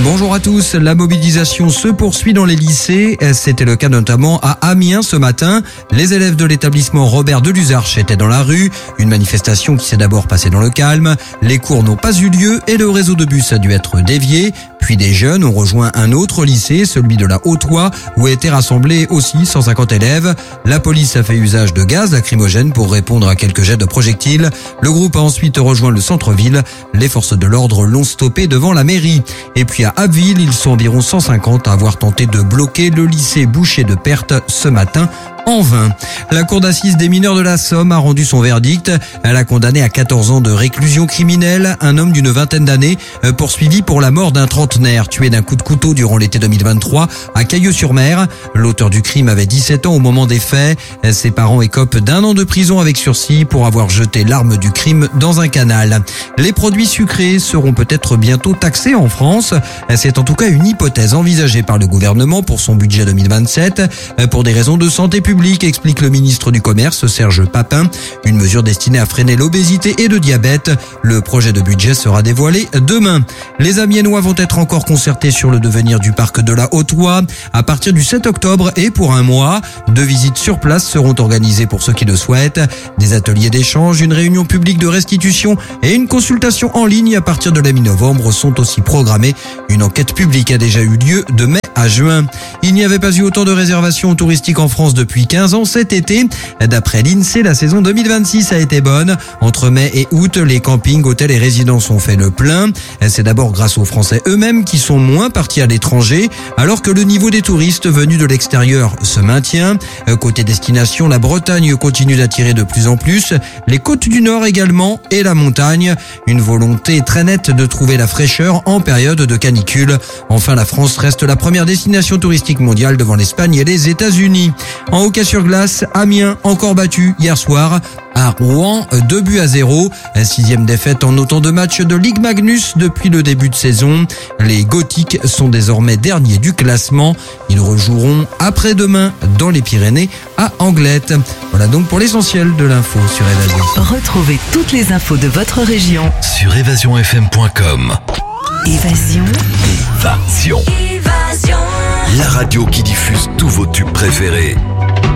Bonjour à tous, la mobilisation se poursuit dans les lycées. C'était le cas notamment à Amiens ce matin. Les élèves de l'établissement Robert Deluzarche étaient dans la rue. Une manifestation qui s'est d'abord passée dans le calme. Les cours n'ont pas eu lieu et le réseau de bus a dû être dévié. Puis des jeunes ont rejoint un autre lycée, celui de la Haute-Oie, où étaient rassemblés aussi 150 élèves. La police a fait usage de gaz lacrymogène pour répondre à quelques jets de projectiles. Le groupe a ensuite rejoint le centre-ville. Les forces de l'ordre l'ont stoppé devant la mairie. Et puis à Abbeville, ils sont environ 150 à avoir tenté de bloquer le lycée Boucher de Perthes ce matin. En vain. La cour d'assises des mineurs de la Somme a rendu son verdict. Elle a condamné à 14 ans de réclusion criminelle un homme d'une vingtaine d'années poursuivi pour la mort d'un trentenaire tué d'un coup de couteau durant l'été 2023 à Cailleux-sur-Mer. L'auteur du crime avait 17 ans au moment des faits. Ses parents écopent d'1 an de prison avec sursis pour avoir jeté l'arme du crime dans un canal. Les produits sucrés seront peut-être bientôt taxés en France. C'est en tout cas une hypothèse envisagée par le gouvernement pour son budget 2027 pour des raisons de santé publique, explique le ministre du Commerce Serge Papin. Une mesure destinée à freiner l'obésité et le diabète. Le projet de budget sera dévoilé demain. Les Amiénois vont être encore concertés sur le devenir du parc de la Haute-Oie à partir du 7 octobre et pour un mois. 2 visites sur place seront organisées pour ceux qui le souhaitent. Des ateliers d'échange, une réunion publique de restitution et une consultation en ligne à partir de la mi-novembre sont aussi programmées. Une enquête publique a déjà eu lieu de mai à juin. Il n'y avait pas eu autant de réservations touristiques en France depuis 15 ans cet été. D'après l'INSEE, la saison 2026 a été bonne. Entre mai et août, les campings, hôtels et résidences ont fait le plein. C'est d'abord grâce aux Français eux-mêmes qui sont moins partis à l'étranger, alors que le niveau des touristes venus de l'extérieur se maintient. Côté destination, la Bretagne continue d'attirer de plus en plus, les côtes du Nord également et la montagne. Une volonté très nette de trouver la fraîcheur en période de canicule. Enfin, la France reste la première destination touristique mondiale devant l'Espagne et les États-Unis. En hockey sur glace, Amiens encore battu hier soir à Rouen, 2-0. 6e défaite en autant de matchs de Ligue Magnus depuis le début de saison. Les Gothiques sont désormais derniers du classement. Ils rejoueront après-demain dans les Pyrénées à Anglette. Voilà donc pour l'essentiel de l'info sur Évasion. Retrouvez toutes les infos de votre région sur évasionfm.com. Évasion. Évasion. La radio qui diffuse tous vos tubes préférés.